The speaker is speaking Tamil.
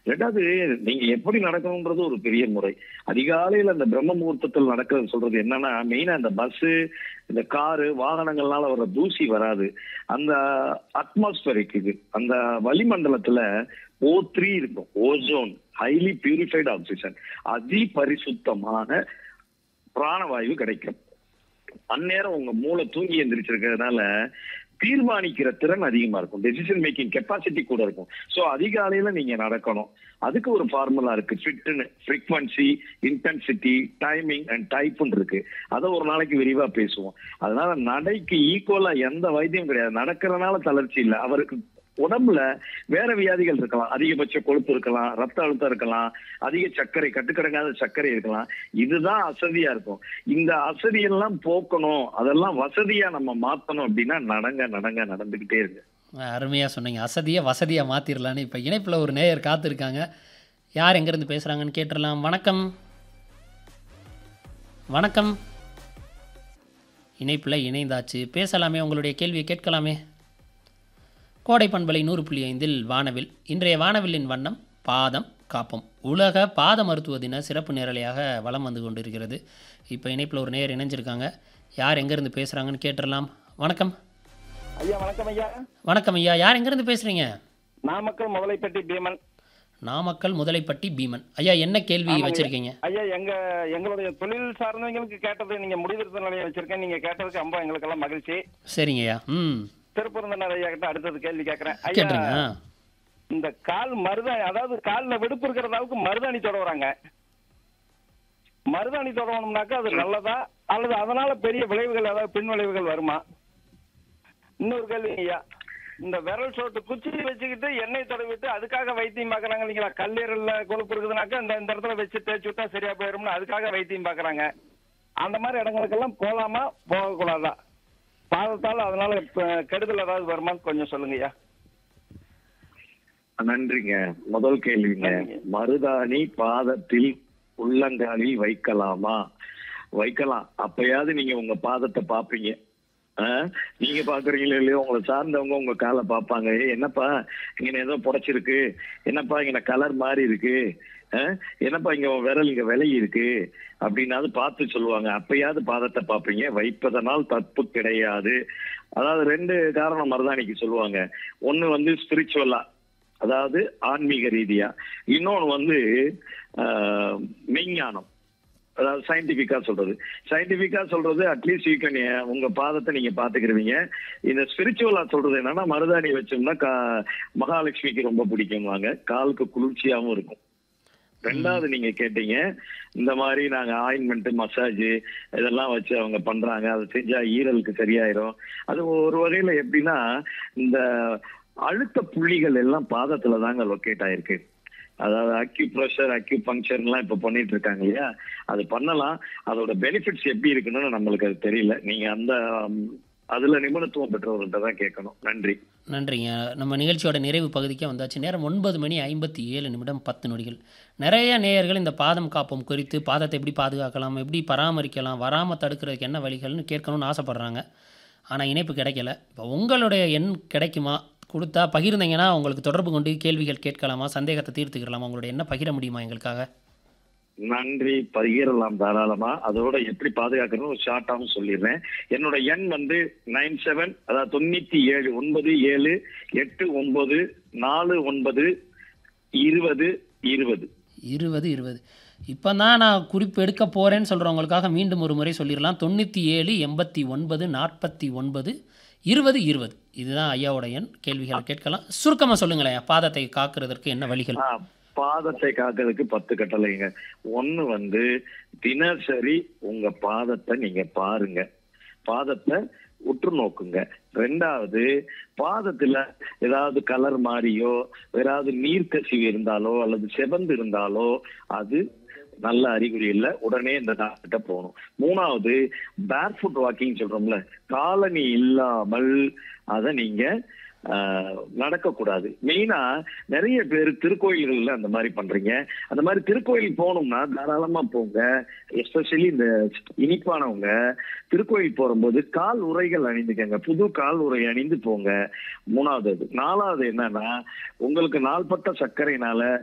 ரெண்டாவது, நீங்க எப்படி நடக்கணும்ன்றது ஒரு பெரிய முறை. அதிகாலையில அந்த பிரம்ம முகூர்த்தத்தில் நடக்கிறது சொல்றது என்னன்னா, மெயினா இந்த பஸ், இந்த காரு, வாகனங்கள்னால வர்ற தூசி வராது. அந்த அட்மாஸ்பரிக் இது, அந்த வளிமண்டலத்துல O3 இருக்கும், ஓசோன், ஹைலி பியூரிஃபைடு ஆக்சிஜன், அதி பரிசுத்தமான பிராணவாயு கிடைக்கும். அந்நேரம் உங்க மூளை தூங்கி எந்திரிச்சிருக்கிறதுனால தீர்மானிக்கிற திறன் அதிகமா இருக்கும், டெசிஷன் மேக்கிங் கெப்பாசிட்டி கூட இருக்கும். சோ அதிகாலையில நீங்க நடக்கணும். அதுக்கு ஒரு ஃபார்முலா இருக்கு, ஃபிட்னு, ஃப்ரீக்வன்சி, இன்டென்சிட்டி, டைமிங் அண்ட் டைப்னு இருக்கு. அதை ஒரு நாளைக்கு விரிவா பேசுவோம். அதனால நடைக்கு ஈக்குவலா எந்த வைத்தியம் கிடையாது. நடக்கிறதுனால தளர்ச்சி இல்லை. அவருக்கு உடம்புல வேற வியாதிகள் இருக்கலாம், அதிகபட்ச கொழுப்பு இருக்கலாம், ரத்த அழுத்தம் இருக்கலாம், அதிக சர்க்கரை, கட்டுக்கடங்காத சர்க்கரை இருக்கலாம். இதுதான் அசதியா இருக்கும். இந்த அசதியெல்லாம் போக்கணும், அதெல்லாம் வசதியா நம்ம மாத்தணும் அப்படின்னா நடந்துகிட்டே இருக்கு. அருமையா சொன்னீங்க. அசதிய வசதியா மாத்திரலான்னு. இப்ப இணைப்புல ஒரு நேயர் காத்திருக்காங்க. யார் எங்கேருந்து பேசுறாங்கன்னு கேட்டுறலாம். வணக்கம். வணக்கம். இணைப்புல இணைந்தாச்சு. பேசலாமே, உங்களுடைய கேள்வியை கேட்கலாமே. கோடை பண்பலை 100.5 வானவில். இன்றைய வானவில்லின் வண்ணம் பாதம் காப்போம். உலக பாத மருத்துவ தின சிறப்பு நேரலையாக வலம் வந்து கொண்டிருக்கிறது. இப்போ இணைப்பில் ஒரு நேயர் இணைஞ்சிருக்காங்க. யார் எங்கேருந்து பேசுகிறாங்கன்னு கேட்டுடலாம். வணக்கம் ஐயா. வணக்கம் ஐயா. வணக்கம் ஐயா. யார் எங்கேருந்து பேசுகிறீங்க? நாமக்கல் முதலைப்பட்டி பீமன். நாமக்கல் முதலைப்பட்டி பீமன். ஐயா, என்ன கேள்வி வச்சிருக்கீங்க? ஐயா, எங்களுடைய தொழில் சார்ந்தவங்களுக்கு கேட்டது, நீங்க முடிதிருத்த நிலையம் வச்சிருக்கேன், நீங்க கேட்டதுக்கு ரொம்ப எங்களுக்கெல்லாம் மகிழ்ச்சி. சரிங்க ஐயா. திருப்பூர்ந்தனர் ஐயா கிட்ட அடுத்தது கேள்வி கேட்கறேன். கேட்டுருங்க. இந்த கால் மருதாணி, அதாவது காலில் வெடுப்பு இருக்கிறதாவுக்கு மருதாணி தொடவுறாங்க. மருதாணி தொடவணும்னாக்கா அது நல்லதா, அல்லது அதனால பெரிய விளைவுகள், அதாவது பின் விளைவுகள் வருமா? இன்னொரு கேள்வி ஐயா, இந்த விரல் சோட்டு குச்சி வச்சுக்கிட்டு எண்ணெய் தடவிட்டு அதுக்காக வைத்தியம் பாக்குறாங்க இல்லைங்களா? கல்லீரல்ல கொழுப்பு இருக்குதுனாக்கா இந்த இடத்துல வச்சு தேய்ச்சி விட்டா சரியா போயிரும்னு அதுக்காக வைத்தியம் பாக்குறாங்க. அந்த மாதிரி இடங்களுக்கெல்லாம் போகலாமா போகக்கூடாதா? பாதத்தால் அதனால கெடுதல் ஏதாவது வருமான்னு கொஞ்சம் சொல்லுங்கய்யா. நன்றிங்க. முதல் கேள்விங்க, மருதாணி பாதத்தில் உள்ளங்காலில் வைக்கலாமா? வைக்கலாம். அப்பயாவது நீங்க உங்க பாதத்தை பாப்பீங்க. நீங்க பாக்குறீங்களோ இல்லையோ, உங்களை சார்ந்தவங்க உங்க காலை பார்ப்பாங்க. என்னப்பா இங்க ஏதோ புடைச்சிருக்கு, என்னப்பா இங்க கலர் மாறி இருக்கு, என்னப்பா இங்க விரல் இங்க விலகி இருக்கு அப்படின்னாவது பார்த்து சொல்லுவாங்க. அப்பயாவது பாதத்தை பார்ப்பீங்க. வைப்பதனால் தப்பு கிடையாது. அதாவது 2 காரணம் மருதாணிக்கு சொல்லுவாங்க. ஒண்ணு ஸ்பிரிச்சுவலா, அதாவது ஆன்மீக ரீதியா. இன்னொன்னு மெய்ஞானம், அதாவது சயின்டிபிக்கா சொல்றது அட்லீஸ்ட் யூ கேன் உங்க பாதத்தை நீங்க பாத்துக்கிருவீங்க. இந்த ஸ்பிரிச்சுவலா சொல்றது என்னன்னா, மருதாணி வச்சோம்னா மகாலட்சுமிக்கு ரொம்ப பிடிக்கும்வாங்க, காலுக்கு குளிர்ச்சியாவும் இருக்கும். ரெண்டாவது நீங்க கேட்டீங்க, இந்த மாதிரி நாங்க ஆயின்மெண்ட், மசாஜ் இதெல்லாம் வச்சு அவங்க பண்றாங்க, அதை செஞ்சா ஈரலுக்கு சரியாயிரும். அது ஒரு வகையில எப்படின்னா, இந்த அழுத்த புள்ளிகள் எல்லாம் பாதத்துல தாங்க லொக்கேட் ஆயிருக்கு. அதாவது அக்யூப்ரெஷர், அக்யூபங்க்சர்லாம் இப்ப பண்ணிட்டு இருக்காங்க இல்லையா, அது பண்ணலாம். அதோட பெனிஃபிட்ஸ் எப்படி இருக்குன்னு நம்மளுக்கு அது தெரியல. நீங்க அதுல நிபுணத்துவம் பெற்றவர்கள்ட்ட தான் கேட்கணும். நன்றி. நன்றிங்க. நம்ம நிகழ்ச்சியோட நிறைவு பகுதிக்கே வந்தாச்சு. நேரம் 9:57:10. நிறைய நேயர்கள் இந்த பாதம் காப்போம் குறித்து, பாதத்தை எப்படி பாதுகாக்கலாம், எப்படி பராமரிக்கலாம், வராமல் தடுக்கிறதுக்கு என்ன வழிகள்னு கேட்கணும்னு ஆசைப்பட்றாங்க. ஆனால் இணைப்பு கிடைக்கல. இப்போ உங்களுடைய எண் கிடைக்குமா? கொடுத்தா பகிர்ந்தீங்கன்னா உங்களுக்கு தொடர்பு கொண்டு கேள்விகள் கேட்கலாமா, சந்தேகத்தை தீர்த்துக்கலாமா? உங்களுடைய எண்ணை பகிர முடியுமா எங்களுக்காக? நன்றி. பகிரலாம் தாராளமா. அதோட எப்படி பாதுகாக்கணும் ஒரு ஷார்ட்டாவும் சொல்லிடுறேன். என்னோட எண் 97, அதாவது 97 9789492020. இப்போ தான் நான் குறிப்பு எடுக்க போகிறேன்னு சொல்கிறவங்களுக்காக மீண்டும் ஒரு முறை சொல்லிடலாம். 9789492020. இதுதான் ஐயாவோட எண். கேள்விகளை கேட்கலாம். சுருக்கமாக சொல்லுங்களேன், பாதத்தை காக்கிறதுக்கு என்ன வழிகள்? பாதத்தை காக்கிறதுக்கு 10 கட்டளைங்க. ஒண்ணு தினசரி உங்க பாதத்தை நீங்க பாருங்க, பாதத்தை உற்று நோக்குங்க. 2வது, பாதத்துல ஏதாவது கலர் மாறியோ, ஏதாவது நீர்க்கசிவு இருந்தாலோ அல்லது செவந்து இருந்தாலோ அது நல்ல அறிகுறி இல்ல, உடனே இந்த டாக்டர்கிட்ட போகணும். 3வது, பேர்ஃபுட் வாக்கிங் சொல்றோம்ல, காலணி இல்லாமல் அதை நீங்க நடக்கக்கூடாது. மெயினா நிறைய பேர் திருக்கோயில்கள்ல அந்த மாதிரி பண்றீங்க. அந்த மாதிரி திருக்கோயில் போகணும்னா தாராளமா போங்க. எஸ்பெஷலி இந்த இனிப்பானவங்க திருக்கோயில் போகும்போது கால் உரைகள் அணிந்துக்கங்க, புது கால் உரை அணிந்து போங்க. 3வது. 4வது என்னன்னா, உங்களுக்கு நாள்பட்ட சர்க்கரைனால